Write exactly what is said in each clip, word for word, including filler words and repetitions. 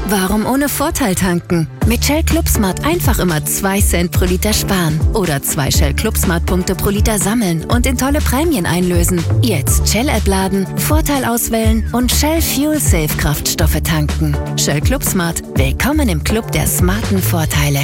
Warum ohne Vorteil tanken? Mit Shell Club Smart einfach immer zwei Cent pro Liter sparen. Oder zwei Shell Club Smart Punkte pro Liter sammeln und in tolle Prämien einlösen. Jetzt Shell-App laden, Vorteil auswählen und Shell Fuel Safe Kraftstoffe tanken. Shell Club Smart. Willkommen im Club der smarten Vorteile.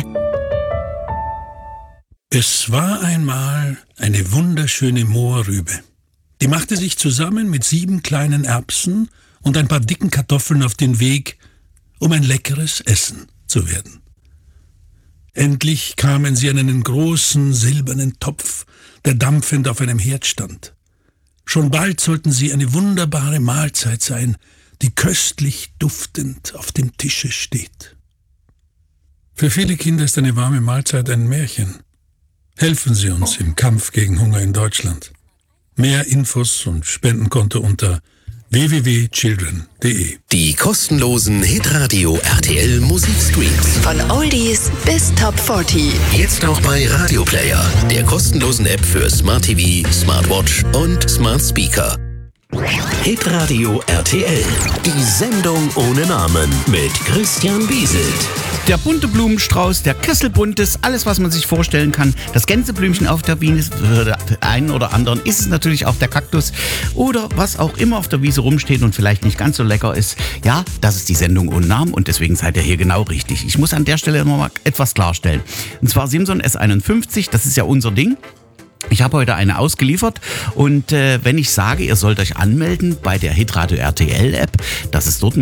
Es war einmal eine wunderschöne Mohrrübe. Die machte sich zusammen mit sieben kleinen Erbsen und ein paar dicken Kartoffeln auf den Weg, um ein leckeres Essen zu werden. Endlich kamen sie an einen großen silbernen Topf, der dampfend auf einem Herd stand. Schon bald sollten sie eine wunderbare Mahlzeit sein, die köstlich duftend auf dem Tische steht. Für viele Kinder ist eine warme Mahlzeit ein Märchen. Helfen Sie uns im Kampf gegen Hunger in Deutschland. Mehr Infos und Spendenkonto unter w w w punkt children punkt d e. Die kostenlosen Hitradio R T L Musikstreams. Von Oldies bis Top vierzig. Jetzt auch bei Radio Player, der kostenlosen App für Smart T V, Smartwatch und Smart Speaker. Hitradio R T L, die Sendung ohne Namen mit Christian Wieselt. Der bunte Blumenstrauß, der Kesselbuntes, alles, was man sich vorstellen kann. Das Gänseblümchen auf der Wiese, für den einen oder anderen ist es natürlich auch der Kaktus oder was auch immer auf der Wiese rumsteht und vielleicht nicht ganz so lecker ist. Ja, das ist die Sendung ohne Namen und deswegen seid ihr hier genau richtig. Ich muss an der Stelle noch mal etwas klarstellen. Und zwar Simson S einundfünfzig, das ist ja unser Ding. Ich habe heute eine ausgeliefert und äh, wenn ich sage, ihr sollt euch anmelden bei der Hitradio R T L App, dass es dort